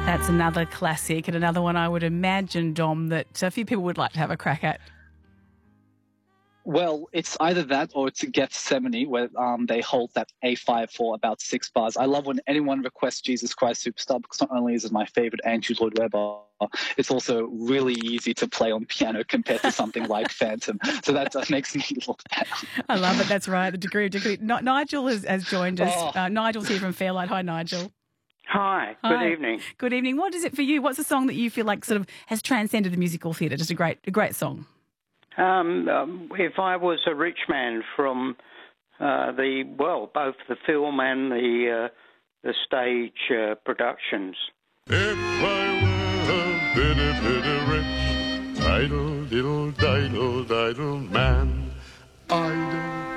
That's another classic and another one I would imagine, Dom, that a few people would like to have a crack at. Well, it's either that or it's Gethsemane, where they hold that A5 for about 6 bars. I love when anyone requests Jesus Christ Superstar, because not only is it my favorite Andrew Lloyd Webber, it's also really easy to play on piano compared to something like Phantom. So that makes me look better. I love it. That's right. The degree of degree. Nigel has joined us. Nigel's here from Fairlight. Hi, Nigel. Hi, good evening. Good evening. What is it for you? What's a song that you feel like sort of has transcended the musical theatre? Just a great song. If I was a rich man from both the film and the stage productions. If I were a bitty rich, idle, diddle, man, I'd